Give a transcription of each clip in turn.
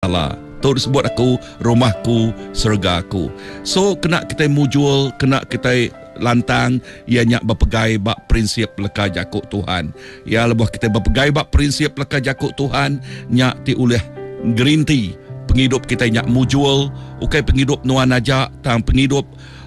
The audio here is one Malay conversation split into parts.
Ta'ala. Tu disebut aku, rumahku, surgaku. So, kena kita mujul, kena kita lantang, ianya berpegai bak prinsip leka jakuk Tuhan. Ya, lebuh kita berpegai bak prinsip leka jakuk Tuhan, nyak ti oleh gerinti penghidup kita nyak mujul, ukai penghidup nuan aja, tang penghidup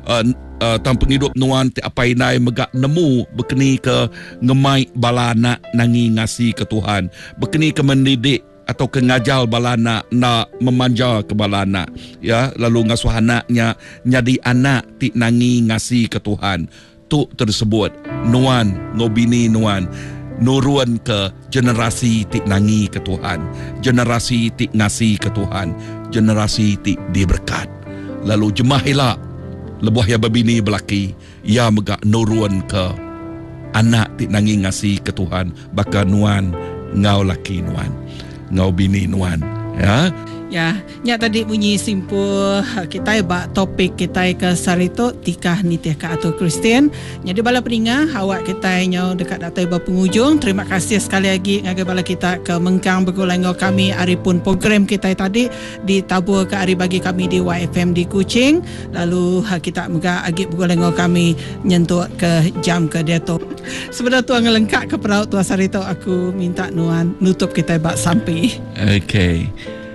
tang penghidup nuan ti apai nai megak nemu bekeni ke ngemai balana nangi ngasi ke Tuhan, bekeni ke mendidik atau ke ngajal balana na memanja ke balana, ya, lalu ngasuh anaknya nyadi anak ti nangi ngasi ke Tuhan. Tu tersebut nuan ngobini nuan nurun ke generasi ti nangi ke Tuhan, generasi ti ngasi ke Tuhan, generasi ti diberkat. Lalu jemahilah lebuh ya babini belaki, ya megak nurun ke anak ti nangi ngasi ke Tuhan, baka nuan ngau laki nuan, ngau bini nuan, ya. Ya, nyak tadi bunyi simpul kita bak topik kita ke sarito tikah nitiah ka atau Kristian. Jadi bala peninga awak kita nyo dekat datai ba penghujung. Terima kasih sekali lagi ngagai bala kita ke mengkang bergulanggo kami hari pun program kita tadi ditabur ke hari bagi kami di YFM di Kuching. Lalu kita mega agik bergulanggo kami nyentuh ke jam ke deto. Sebenarnya tuan ngelengkap ke peraut tuan sarito, aku minta nuan nutup kita bak sampai. Okay.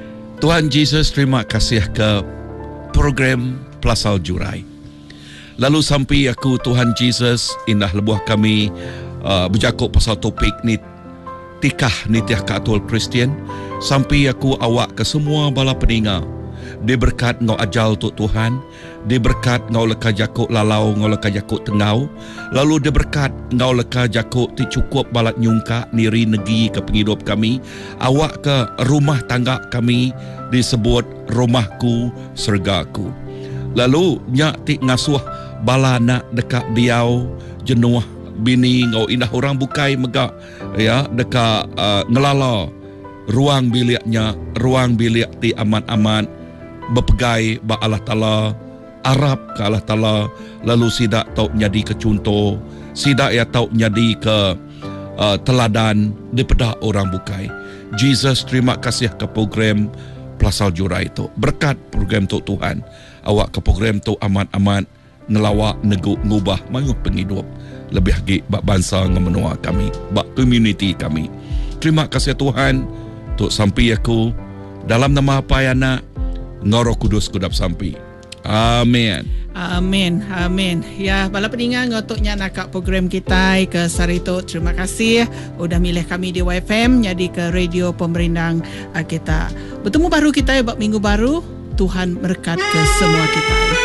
Tuhan Yesus, terima kasih ke program Plasal Jurai. Lalu sampai aku Tuhan Yesus indah lebuh kami berjakuk pasal topik ni tikah nitiah katul Kristian. Sampai aku awak ke semua bala peninga. Diberkat ngau ajal tu Tuhan, diberkat ngau leka jakuk lalau, ngau leka jakuk tengau, lalu diberkat ngau leka jakuk ti cukup balat nyungka niri negi ke penghidup kami. Awak ke rumah tangga kami disebut rumahku, surgaku. Lalu nyak ti ngasuh bala nak dekat diau jenuh bini ngau indah orang bukai megak, ya, dekat ngelala ruang biliknya, ruang bilik ti aman-aman berpegai ba Allah Ta'ala, Arab ke Allah Ta'ala, lalu sidak tau nyadi ke contoh, sidak ya tau nyadi ke teladan daripada orang bukai. Jesus, terima kasih ke program Plasal Jurai itu. Berkat program tu Tuhan, awak ke program tu amat-amat ngelawak neguk ngubah mayuh penghidup lebih lagi bak bangsa ngemenua kami, bak community kami. Terima kasih Tuhan untuk sampai aku dalam nama apa yana Ngoro Kudus kudap sampai. Amin. Amin. Amin. Ya, bala peninga ngotoknya nakak program kita ke sarito. Terima kasih udah milih kami di YFM jadi ke radio pemerintah kita. Bertemu baru kita bab minggu baru. Tuhan berkat ke semua kita.